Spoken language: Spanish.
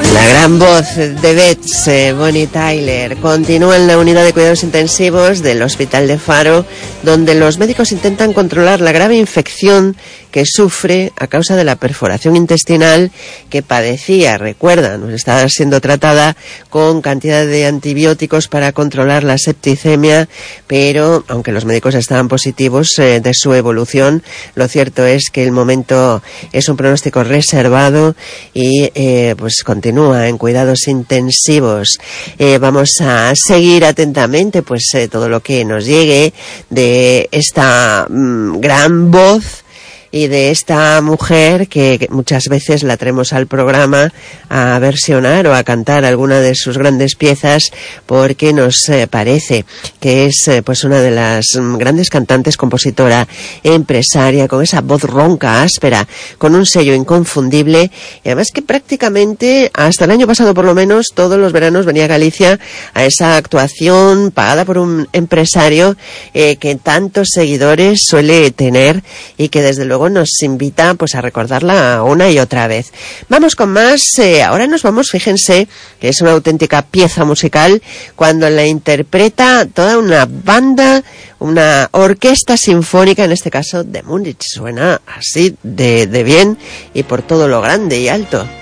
La gran voz de Bets, Bonnie Tyler, continúa en la unidad de cuidados intensivos del Hospital de Faro, donde los médicos intentan controlar la grave infección que sufre a causa de la perforación intestinal que padecía. Recuerdan, estaba siendo tratada con cantidad de antibióticos para controlar la septicemia, pero aunque los médicos estaban positivos de su evolución, lo cierto es que el momento es un pronóstico reservado y pues continúa en cuidados intensivos. Vamos a seguir atentamente pues todo lo que nos llegue de esta gran voz y de esta mujer que muchas veces la traemos al programa a versionar o a cantar alguna de sus grandes piezas, porque nos parece que es pues una de las grandes cantantes, compositora, empresaria, con esa voz ronca, áspera, con un sello inconfundible, y además que prácticamente hasta el año pasado por lo menos todos los veranos venía a Galicia a esa actuación pagada por un empresario que tantos seguidores suele tener y que desde luego nos invita pues a recordarla una y otra vez. Vamos con más, ahora nos vamos, fíjense, que es una auténtica pieza musical cuando la interpreta toda una banda, una orquesta sinfónica, en este caso de Múnich. Suena así de bien y por todo lo grande y alto.